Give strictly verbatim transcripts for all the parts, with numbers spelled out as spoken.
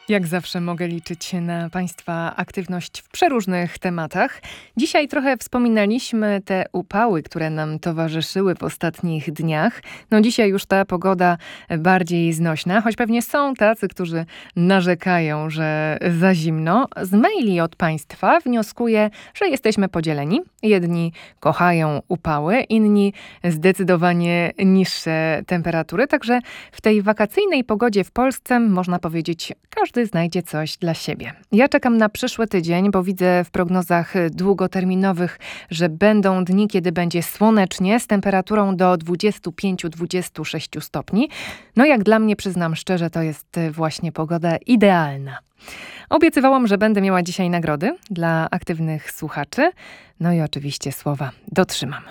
Jak zawsze mogę liczyć na Państwa aktywność w przeróżnych tematach. Dzisiaj trochę wspominaliśmy te upały, które nam towarzyszyły w ostatnich dniach. No dzisiaj już ta pogoda bardziej znośna, choć pewnie są tacy, którzy narzekają, że za zimno. Z maili od Państwa wnioskuję, że jesteśmy podzieleni. Jedni kochają upały, inni zdecydowanie niższe temperatury. Także w tej wakacyjnej pogodzie w Polsce można powiedzieć, każdy znajdzie coś dla siebie. Ja czekam na przyszły tydzień, bo widzę w prognozach długoterminowych, że będą dni, kiedy będzie słonecznie z temperaturą do dwudziestu pięciu do dwudziestu sześciu stopni. No jak dla mnie, przyznam szczerze, to jest właśnie pogoda idealna. Obiecywałam, że będę miała dzisiaj nagrody dla aktywnych słuchaczy. No i oczywiście słowa dotrzymam.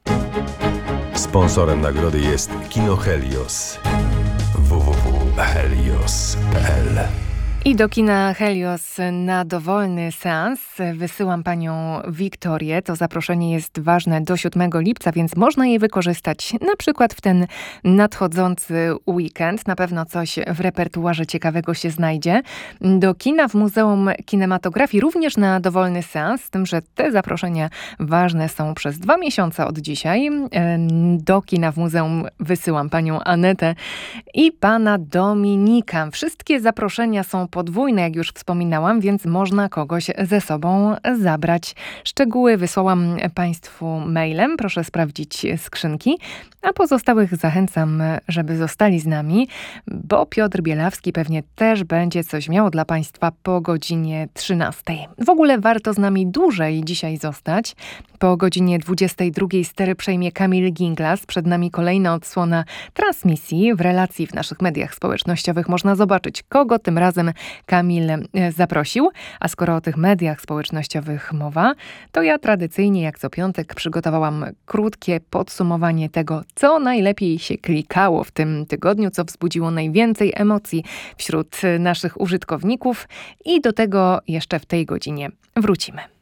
Sponsorem nagrody jest Kino Helios. w w w kropka helios kropka p l I do kina Helios na dowolny seans wysyłam panią Wiktorię. To zaproszenie jest ważne do siódmego lipca, więc można je wykorzystać na przykład w ten nadchodzący weekend. Na pewno coś w repertuarze ciekawego się znajdzie. Do kina w Muzeum Kinematografii również na dowolny seans, z tym, że te zaproszenia ważne są przez dwa miesiące od dzisiaj. Do kina w muzeum wysyłam panią Anetę i pana Dominika. Wszystkie zaproszenia są podwójne, jak już wspominałam, więc można kogoś ze sobą zabrać. Szczegóły wysłałam Państwu mailem, proszę sprawdzić skrzynki, a pozostałych zachęcam, żeby zostali z nami, bo Piotr Bielawski pewnie też będzie coś miał dla Państwa po godzinie trzynastej. W ogóle warto z nami dłużej dzisiaj zostać. Po godzinie dwudziestej drugiej stery przejmie Kamil Ginglas. Przed nami kolejna odsłona transmisji. W relacji w naszych mediach społecznościowych można zobaczyć, kogo tym razem Kamil zaprosił. A skoro o tych mediach społecznościowych mowa, to ja tradycyjnie jak co piątek przygotowałam krótkie podsumowanie tego, co najlepiej się klikało w tym tygodniu, co wzbudziło najwięcej emocji wśród naszych użytkowników i do tego jeszcze w tej godzinie wrócimy.